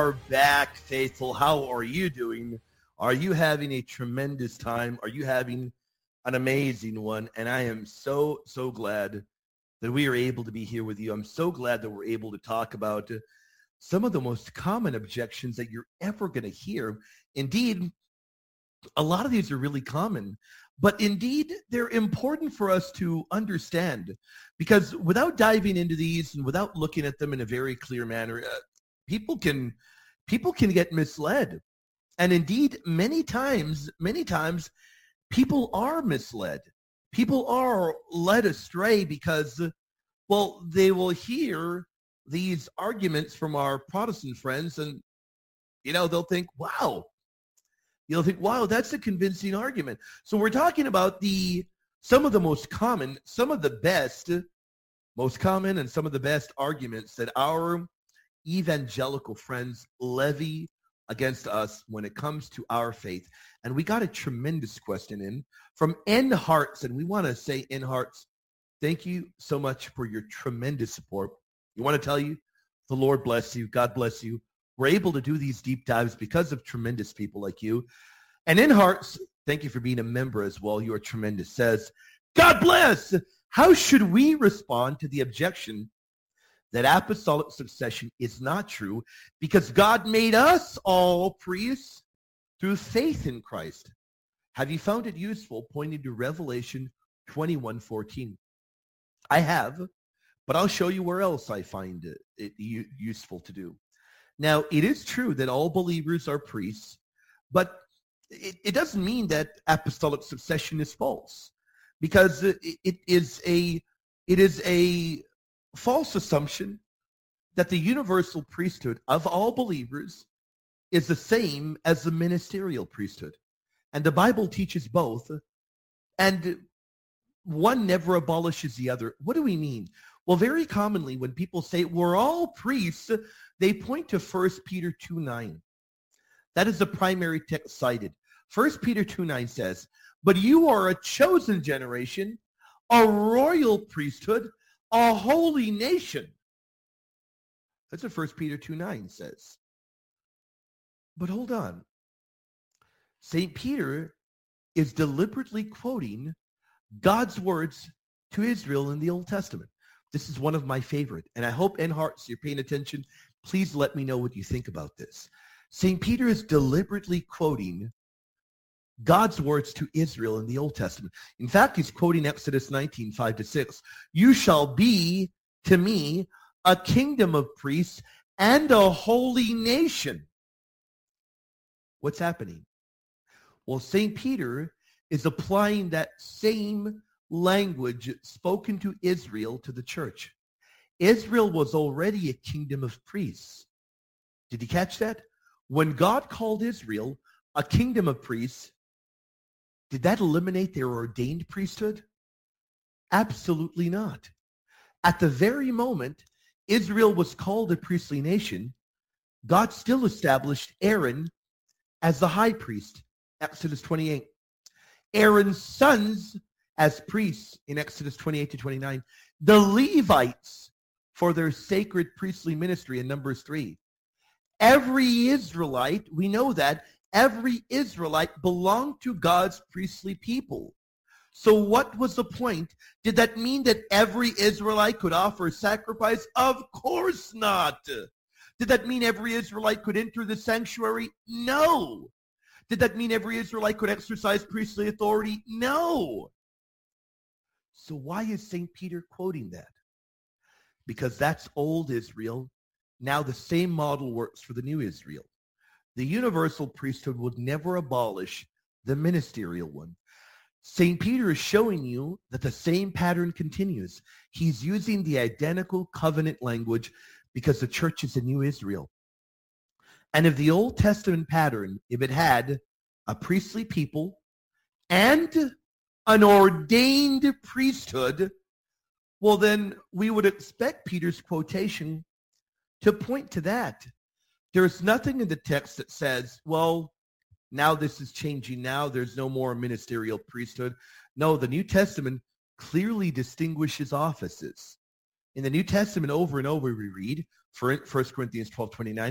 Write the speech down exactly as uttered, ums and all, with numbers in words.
are back, faithful. How are you doing? Are you having a tremendous time? Are you having an amazing one? And I am so, so glad that we are able to be here with you. I'm so glad that we're able to talk about some of the most common objections that you're ever going to hear. Indeed, a lot of these are really common, but indeed, they're important for us to understand, because without diving into these and without looking at them in a very clear manner, uh, people can people can get misled. And indeed, many times, many times, people are misled. People are led astray because, well, they will hear these arguments from our Protestant friends and, you know, they'll think, wow, you'll think, wow, that's a convincing argument. So we're talking about the some of the most common, some of the best, most common and some of the best arguments that our evangelical friends levy against us when it comes to our faith. And we got a tremendous question in from N Hearts, and we want to say, N Hearts, thank you so much for your tremendous support. We want to tell you, the Lord bless you. God bless you. We're able to do these deep dives because of tremendous people like you. And N Hearts, thank you for being a member as well. You are tremendous. Says, God bless. How should we respond to the objection that apostolic succession is not true because God made us all priests through faith in Christ? Have you found it useful pointing to Revelation twenty-one fourteen? I have, but I'll show you where else I find it, it u- useful to do. Now, it is true that all believers are priests, but it, it doesn't mean that apostolic succession is false, because it, it is a it is a false assumption that the universal priesthood of all believers is the same as the ministerial priesthood. And the Bible teaches both, and one never abolishes the other. What do we mean? Well, very commonly when people say we're all priests, they point to First Peter two nine. That is the primary text cited. First Peter two nine says, but you are a chosen generation, a royal priesthood, a holy nation. That's what First Peter two nine says. But hold on. Saint Peter is deliberately quoting God's words to Israel in the Old Testament. This is one of my favorite, and I hope, N Hearts, you're paying attention. Please let me know what you think about this. Saint Peter is deliberately quoting God's words to Israel in the Old Testament. In fact, he's quoting Exodus nineteen, five to six. You shall be to me a kingdom of priests and a holy nation. What's happening? Well, Saint Peter is applying that same language spoken to Israel to the church. Israel was already a kingdom of priests. Did you catch that? When God called Israel a kingdom of priests, did that eliminate their ordained priesthood? Absolutely not. At the very moment Israel was called a priestly nation, God still established Aaron as the high priest, Exodus twenty-eight. Aaron's sons as priests in Exodus twenty-eight to twenty-nine. The Levites for their sacred priestly ministry in Numbers three. Every Israelite, we know that, every Israelite belonged to God's priestly people. So what was the point? Did that mean that every Israelite could offer a sacrifice? Of course not. Did that mean every Israelite could enter the sanctuary? No. Did that mean every Israelite could exercise priestly authority? No. So why is Saint Peter quoting that? Because that's old Israel. Now the same model works for the new Israel. The universal priesthood would never abolish the ministerial one. Saint Peter is showing you that the same pattern continues. He's using the identical covenant language because the church is a new Israel. And if the Old Testament pattern, if it had a priestly people and an ordained priesthood, well, then we would expect Peter's quotation to point to that. There's nothing in the text that says, well, now this is changing. Now there's no more ministerial priesthood. No, the New Testament clearly distinguishes offices. In the New Testament, over and over, we read, for First Corinthians twelve twenty-nine,